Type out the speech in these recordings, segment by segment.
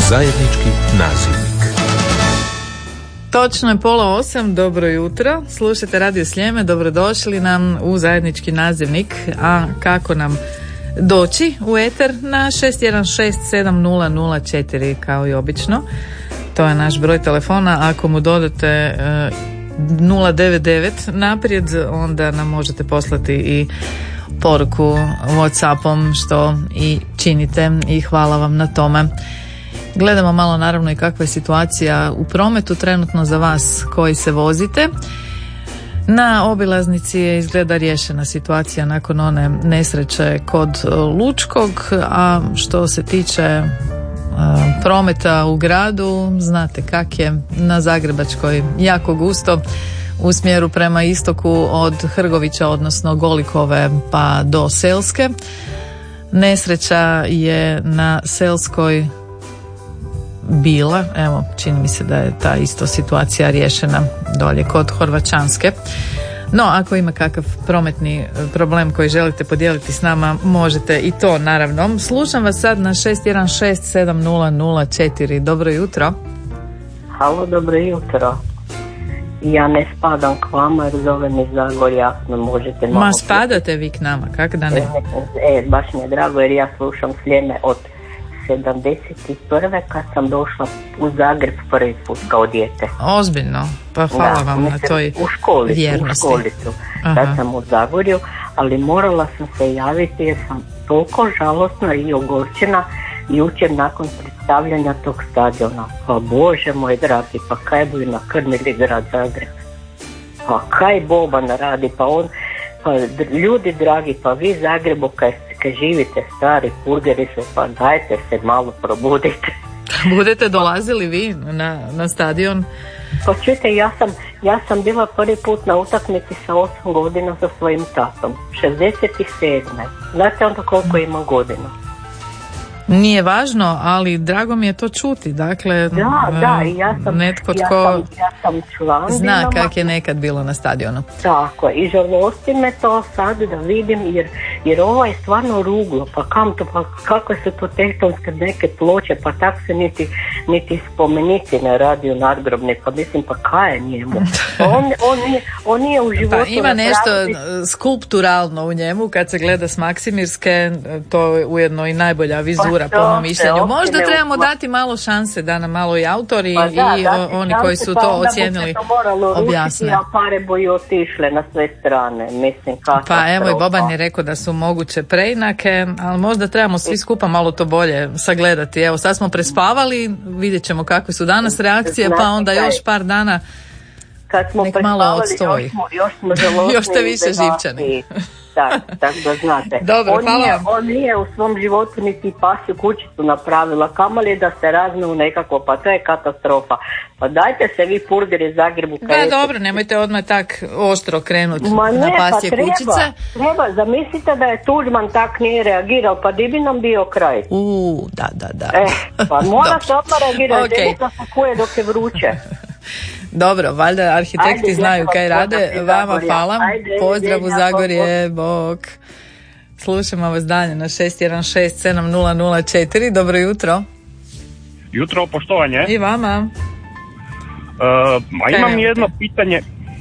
Zajednički nazivnik. Točno je 7:30, dobro jutro. Slušajte Radio Sljeme, dobrodošli nam u Zajednički nazivnik. A kako nam doći u eter? Na 6167004 kao i obično. To je naš broj telefona. Ako mu dodate 099 naprijed, onda nam možete poslati i poruku WhatsAppom, što i činite, i hvala vam na tome. Gledamo malo naravno i kakva je situacija u prometu trenutno za vas koji se vozite. Na obilaznici je izgleda riješena situacija nakon one nesreće kod Lučkog, a što se tiče prometa u gradu, znate kak je, na Zagrebačkoj jako gusto u smjeru prema istoku od Hrgovića, odnosno Golikove pa do Selske. Nesreća je na Selskoj bila, evo čini mi se da je ta isto situacija riješena dolje kod Horvaćanske. No, ako ima kakav prometni problem koji želite podijeliti s nama, možete i to naravno. Slušam vas sad na 6167004. Dobro jutro. Halo, dobro jutro. Ja ne spadam k vama jer zovem iz Zagorja, možete malo... Ma spadate vi k nama, kak da ne? Baš mi je drago jer ja slušam Sljeme od 71. kad sam došla u Zagreb prvi put kao dijete. Ozbiljno, pa hvala vam na toj vjernosti. U školicu, sad sam u Zagorju, ali morala sam se javiti jer sam toliko žalosna i ogorčena jučer nakon predstavljanja tog stadiona. Pa Bože moj dragi, pa kaj bi nakrnili grad Zagreb? Pa kaj Boban radi, pa on, pa ljudi dragi, pa vi Zagrebu kaj živite stari purgeri se, pa dajte se malo probudite. Budete dolazili vi na stadion? Pa čujte, ja sam bila prvi put na utakmici sa 8 godina sa svojim tatom, 67. Znate onda koliko ima godina? Nije važno, ali drago mi je to čuti. Dakle, da, ja sam član zna kak je nekad bilo na stadionu. Tako, i žalosti me to sad da vidim, jer ovo je stvarno ruglo, pa kam to, pa kakve su to tektonske neke ploče, pa tak se niti spomenici ne radi u nadgrobni, pa mislim, pa kaj je njemu? On nije u životu... Pa ima nešto skulpturalno u njemu, kad se gleda s Maksimirske, to je ujedno i najbolja vizura. Po mom mišljenju. Možda trebamo dati malo šanse da nam malo i autori i oni koji su to ocijenili objasne. A pare boju otišle na sve strane. Mislim, pa evo i Boban je rekao da su moguće preinake, ali možda trebamo svi skupa malo to bolje sagledati. Evo sad smo prespavali, vidjet ćemo kakve su danas reakcije, pa onda još par dana kad smo nek malo odstoji. Još ste više živčani. Tako da znate. Dobro, on nije u svom životu niti pasju kućicu napravila, kamoli da se razne u nekako, pa to je katastrofa. Pa dajte se vi purgeri Zagrebu. Dobro, nemojte odmah tak oštro krenuti na pasje kućice. Treba, zamislite da je Tuđman tak nije reagirao, pa di bi nam bio kraj. Da. Pa mora se odmah reagirati, okay. Da se kuje dok je vruće. Dobro, valjda arhitekti znaju kaj rade. Vama hvala. Pozdrav u Zagorje, bok. Slušamo vas dalje na 6167004. Dobro jutro. Jutro, poštovanje. I vama. Imam jedno pitanje.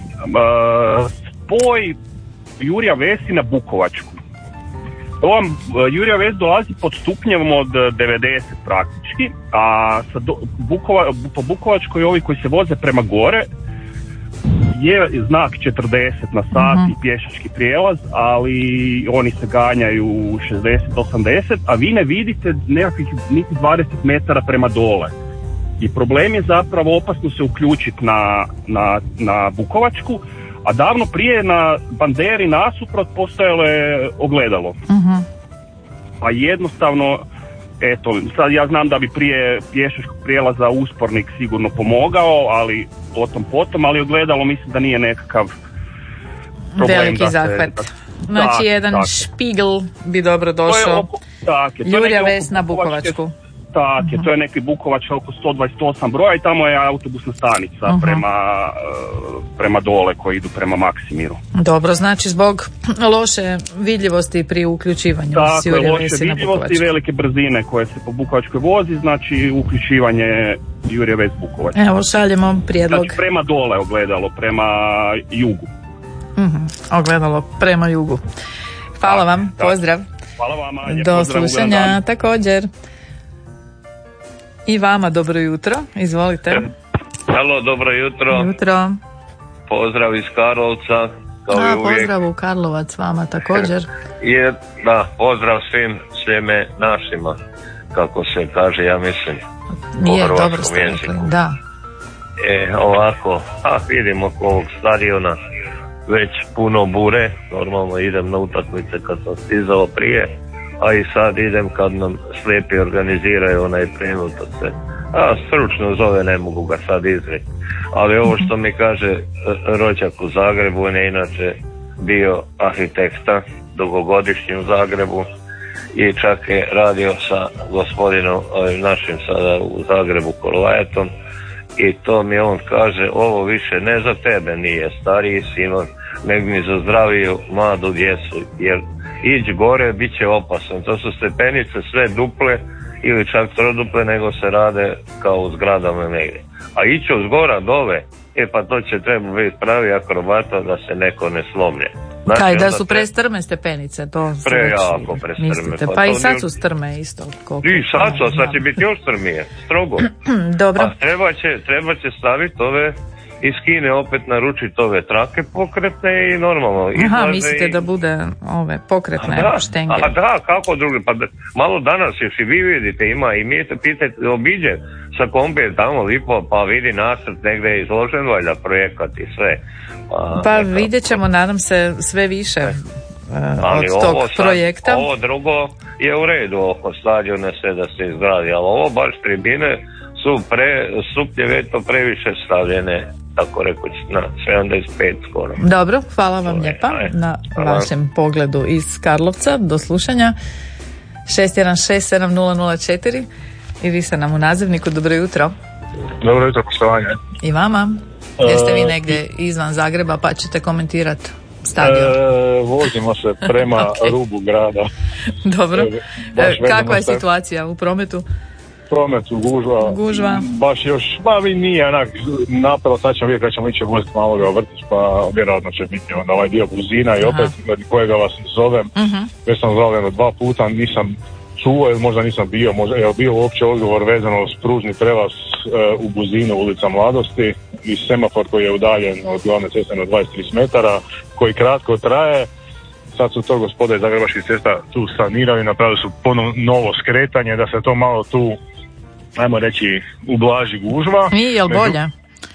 Spoj Jurja Vesi na Bukovačku. Ovom Jurja Ves dolazi pod stupnjevom od 90 praktički, a po Bukovačkoj ovi koji se voze prema gore je znak 40 na sat i pješački prijelaz, ali oni se ganjaju 60-80, a vi ne vidite nekakvih niti 20 metara prema dole. I problem je zapravo opasno se uključiti na Bukovačku, a davno prije na banderi nasuprot postojalo je ogledalo. A jednostavno, eto, sad ja znam da bi prije pješačkog prijelaza uspornik sigurno pomogao, ali potom, ali ogledalo mislim da nije nekakav problem. Veliki zahvat. Znači jedan špigl bi dobro došao. Jurja Ves na Bukovačku. stacije, to je neki Bukovač oko 128 broja i tamo je autobusna stanica prema dole koji idu prema Maksimiru. Dobro, znači zbog loše vidljivosti pri uključivanju s Jurija Vesina loše vidljivosti i velike brzine koje se po Bukovačkoj vozi, znači uključivanje Jurija Ves Bukovač. Evo, šaljemo prijedlog. Znači prema dole ogledalo, prema jugu. Ogledalo prema jugu. Hvala vam, pozdrav. Hvala vama. Do slušanja također. I vama dobro jutro, izvolite. Halo, dobro jutro. Jutro. Pozdrav iz Karlovca. Pozdrav u Karlovac vama također. Pozdrav svim sveme našima, kako se kaže, ja mislim. Nije, dobro ste rekli, da. Ovako, vidimo oko ovog stadiona već puno bure, normalno idem na utakmice kad sam stizao prije, a i sad idem kad nam slijepi organiziraju onaj prenos, se stručno zove, ne mogu ga sad izreći, ali ovo što mi kaže rođak u Zagrebu, on je inače bio arhitekta, dugogodišnji u Zagrebu i čak je radio sa gospodinom našim sada u Zagrebu Kolvajetom i to mi on kaže, ovo više ne za tebe nije, stariji Simon, nego mi za zdraviju mladu djecu, jer ići gore bit će opasno, to su stepenice sve duple ili čak troduple, nego se rade kao u zgradama negdje, a ići od zgora dole, pa to će treba biti pravi akrobata da se neko ne slomlje. Znači, kaj, da su prestrme stepenice, to prejako prestrme. Pa i sad su strme isto. I sad će biti još strmije, strogo. Dobro. A treba će staviti ove iz Kine opet naručiti ove trake pokretne i normalno. Mislite da bude ove pokretne štenge? Kako drugi, pa malo danas još i vi vidite, ima i mi te pitajte, obiđe sa kombi tamo lipo, pa vidi nacrt negdje je izložen, valjda projekat i sve. Pa vidjet ćemo, nadam se, sve više od tog projekta. Ovo drugo je u redu oko stadiona sve da se izgradi, ali ovo baš tribine su supljeveto previše stavljene, tako rekuć, na 75 skoro. Dobro, hvala vam lijepa na vašem pogledu iz Karlovca. Do slušanja. 6167004 i vi ste nam u nazivniku. Dobro jutro. Dobro jutro, poštovanje. I vama. Jeste vi negdje izvan Zagreba pa ćete komentirati stadion? Vozimo se prema rubu grada. Dobro. Kakva je situacija u prometu? Prometu, gužva. Baš još, nije onak napravo, sad ćemo vidjeti kad ćemo ići voziti maloga u vrtić, pa vjerojatno će biti onda ovaj dio Buzina i opet radi kojega vas zovem. Već sam zovem 2 puta, nisam čuo, možda nisam bio, je bio uopće odgovor vezano uz pružni prelaz u Buzinu, ulica Mladosti i semafor koji je udaljen od glavne ceste na 23 metara, koji kratko traje. Sad su to gospode iz Zagrebačkih cesta tu sanirali, napravili su ponovno novo skretanje da se to malo tu, ajmo reći, ublaži gužva. I jel bolje?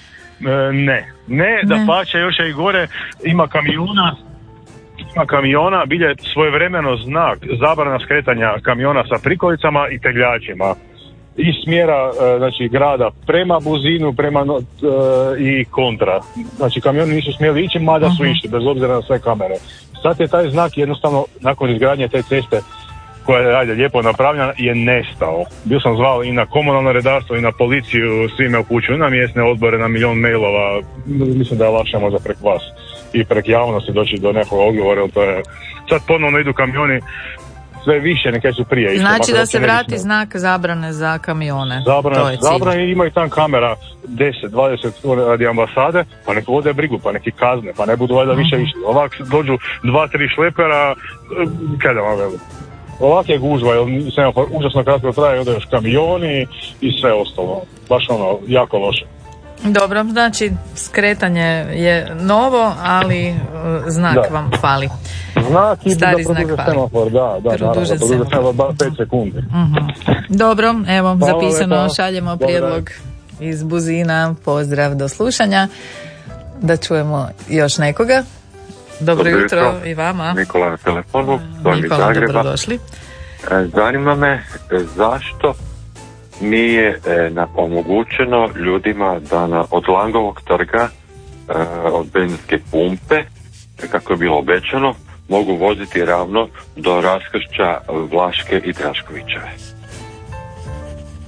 Ne, da pače još je i gore, ima kamiona, bilje svojevremeno znak, zabrana skretanja kamiona sa prikolicama i tegljačima. Iz smjera, znači, grada prema Buzinu, i kontra. Znači, kamioni nisu smjeli ići, mada su išli, bez obzira na sve kamere. Sad je taj znak jednostavno, nakon izgradnje te ceste, koja je lijepo napravljena, je nestao. Bio sam zvao i na komunalno redarstvo i na policiju, svi me upućuju na mjesne odbore, na milion mailova. Mislim da je lakše možda prek vas i prek javnosti doći do nekog odgovora. To je, sad ponovno idu kamioni sve više neke su prije. Znači da se vrati znak zabrane za kamione. Zabrane, ima i tam kamera 10-20 radi ambasade, pa nek vode brigu, pa neki kazne, pa ne budu valjda više išli. Ovak dođu 2-3 šlepera, kada vam veli. Ovak je gužva, semafor užasno kratko traje, onda još kamioni i sve ostalo. Baš jako loše. Dobro, znači skretanje je novo, ali znak vam fali. Znak i stari da produže semafor, da, produže semafor 5 sekundi. Dobro, evo, zapisano, šaljemo prijedlog iz Buzina, pozdrav, do slušanja. Da čujemo još nekoga. Dobro jutro i vama. Nikola na telefonu, Nikola, dobrodošli. Zanima me zašto nije omogućeno ljudima da od Langovog trga, od benzinske pumpe, kako je bilo obećano, mogu voziti ravno do raskršća Vlaške i Draškovićeve.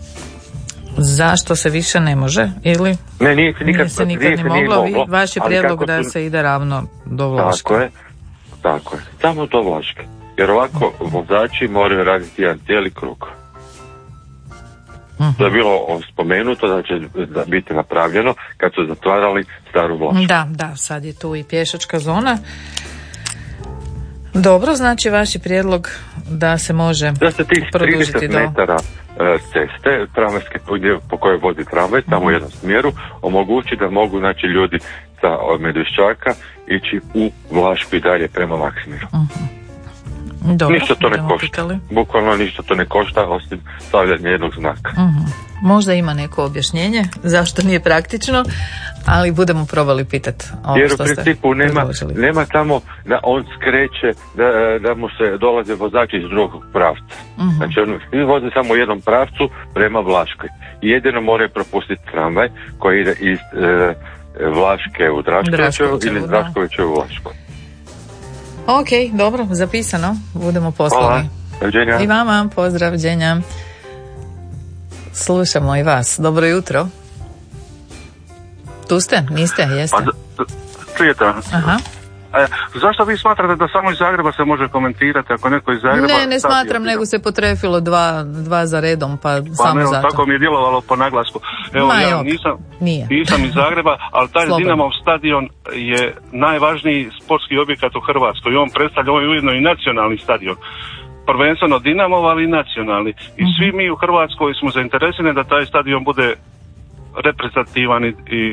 Zašto se više ne može? Ili ne, nije se nikad ni moglo. Vaš je prijedlog da se ide ravno do Vlaške. Tako je. Samo do Vlaške. Jer ovako vozači moraju raditi jedan cijeli krug. To je bilo spomenuto da će biti napravljeno kad su zatvarali staru Vlašku. Da, sad je tu i pješačka zona. Dobro, znači vaš je prijedlog da se može produžiti 30 metara ceste tramvajske po kojoj vozi tramvaj samo u jednom smjeru omogući da mogu znači ljudi sa Medveščaka ići u Vlašku i dalje prema Maksimiru. Dobro, ništa to ne košta. Bukvalno ništa to ne košta osim stavljanja jednog znaka. Možda ima neko objašnjenje zašto nije praktično, ali budemo probali pitati ovo jer što ste predložili. Nema tamo da on skreće da mu se dolaze vozači iz drugog pravca. Znači on voze samo u jednom pravcu prema Vlaškoj. Jedino moraju propustiti tramvaj koji ide iz Vlaške u Draškovićevu ili iz Draškovića u Vlašku. Ok, dobro, zapisano, budemo poslani. Hvala, i vama, pozdravljenja. Slušamo i vas, dobro jutro. Tu ste, niste, jeste? Čujete? Aha. Zašto vi smatrate da samo iz Zagreba se može komentirati ako neko iz Zagreba... Ne smatram, nego se potrefilo dva za redom, pa samo ne, zato. Tako mi je djelovalo po naglasku. Evo, ja nisam iz Zagreba, ali taj Dinamov stadion je najvažniji sportski objekat u Hrvatskoj i on predstavlja ujedno i nacionalni stadion. Prvenstveno Dinamov, ali i nacionalni. I svi mi u Hrvatskoj smo zainteresirani da taj stadion bude reprezentativan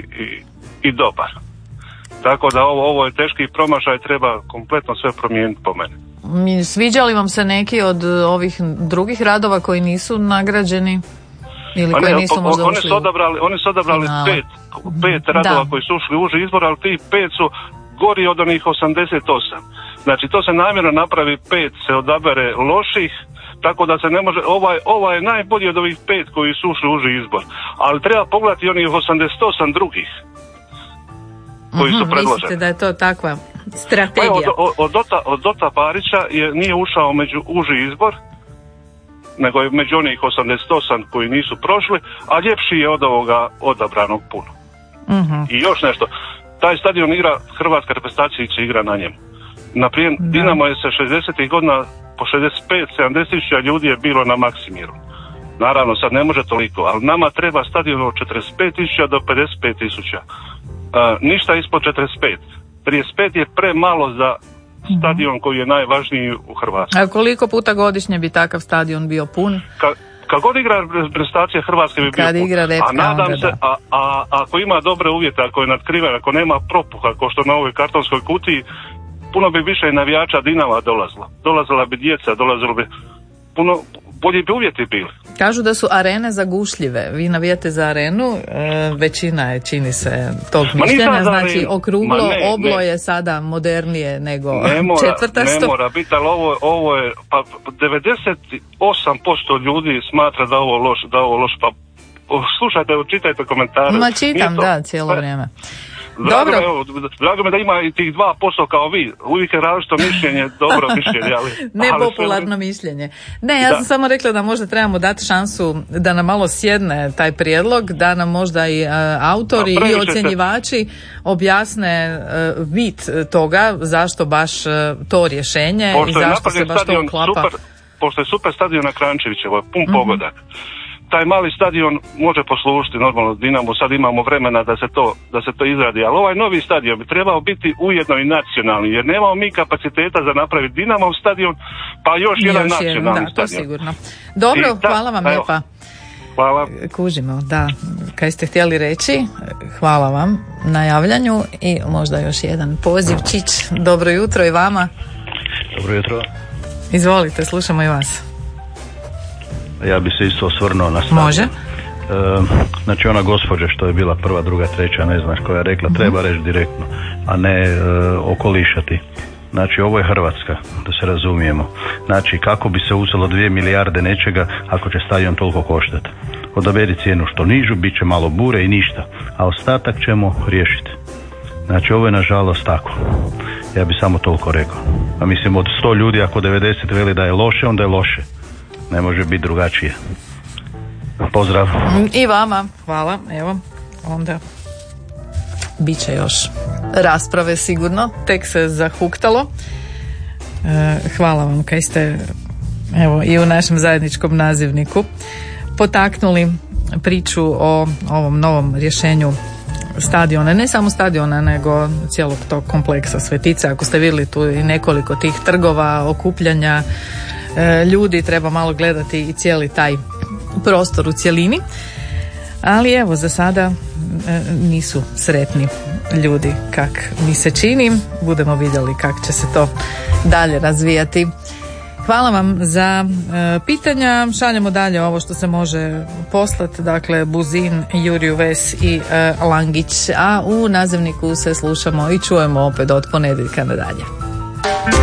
i dobar. Tako da ovo je teški promašaj, treba kompletno sve promijeniti po meni. Sviđa li vam se neki od ovih drugih radova koji nisu nagrađeni? Ili koji nisu možda ušli? Oni su odabrali pet radova koji su ušli u uži izbor, ali ti 5 su gori od onih 88. Znači to se namjerno napravi, 5 se odabere loših, tako da se ne može, ovaj je najbolji od ovih 5 koji su ušli u uži izbor. Ali treba pogledati onih 88 drugih koji su predloženi. Mislite da je to takva strategija? Od Dota Parića nije ušao među uži izbor, nego je među onih 88 koji nisu prošli, a ljepši je od ovoga odabranog puno. I još nešto, taj stadion igra, hrvatska reprezentacija će igra na njemu. Naprimjer, Dinamo je se 60. godina po 65-70 tisuća ljudi je bilo na Maksimiru. Naravno, sad ne može toliko, ali nama treba stadion od 45 tisuća do 55 tisuća. Ništa ispod 45. 35 je premalo za stadion koji je najvažniji u Hrvatskoj. A koliko puta godišnje bi takav stadion bio pun? Kad god igra reprezentacija Hrvatske bi bio pun. A nadam se, ako ima dobre uvjete, ako je nadkriven, ako nema propuha, kao što na ovoj kartonskoj kutiji, puno bi više navijača Dinama dolazila. Dolazila bi djeca, dolazilo bi puno bolji bi uvjeti bili. Kažu da su arene zagušljive. Vi navijate za arenu, većina je, čini se, tog mišljenja, znači okruglo oblo je sada modernije nego četvrtasto. Ne mora biti, ali ovo je, pa 98% ljudi smatra da ovo loš, pa slušajte, čitajte komentare. Ma čitam, cijelo vrijeme. Drago me da ima i tih 2% kao vi. Uvijek je različito mišljenje, dobro mišljenje, ali... Nepopularno mišljenje. Ne, ja sam samo rekla da možda trebamo dati šansu da nam malo sjedne taj prijedlog, da nam možda i autori i ocjenjivači objasne bit toga, zašto baš to rješenje i zašto se baš to uklapa. Pošto je super stadion na Krančevićevo, pun pogodak. Taj mali stadion može poslužiti normalno Dinamo, sad imamo vremena da se to izradi, ali ovaj novi stadion bi trebao biti ujedno i nacionalni, jer nemamo mi kapaciteta za napraviti Dinamov stadion, pa još jedan nacionalni stadion. Da, to sigurno. Dobro, hvala vam lijepa. Hvala. Kužimo, da. Kaj ste htjeli reći? Hvala vam na javljanju i možda još jedan pozivčić. Dobro jutro i vama. Dobro jutro. Izvolite, slušamo i vas. Ja bi se isto osvrnuo na stadion. Može. Znači ona gospođa što je bila prva, druga, treća, ne znaš koja je rekla, treba reći direktno, a ne okolišati. Znači ovo je Hrvatska, da se razumijemo. Znači kako bi se uzelo 2 milijarde nečega ako će stadion toliko koštati. Odaberi cijenu što nižu, bit će malo bure i ništa, a ostatak ćemo riješiti. Znači ovo je nažalost tako. Ja bi samo toliko rekao. A mislim od 100 ljudi ako 90 veli da je loše, onda je loše. Ne može biti drugačije. Pozdrav. I vama, hvala. Evo, onda bit će još rasprave sigurno, tek se zahuktalo. Hvala vam kaj ste evo i u našem zajedničkom nazivniku potaknuli priču o ovom novom rješenju stadiona, ne samo stadiona nego cijelog tog kompleksa Svetice. Ako ste vidjeli tu i nekoliko tih trgova, okupljanja ljudi, treba malo gledati i cijeli taj prostor u cjelini. Ali evo, za sada nisu sretni ljudi, kak mi se čini. Budemo vidjeli kako će se to dalje razvijati. Hvala vam za pitanja. Šaljemo dalje ovo što se može poslati, dakle Buzin, Juriju Ves i Langić, a u nazivniku se slušamo i čujemo opet od ponedjeljka nadalje.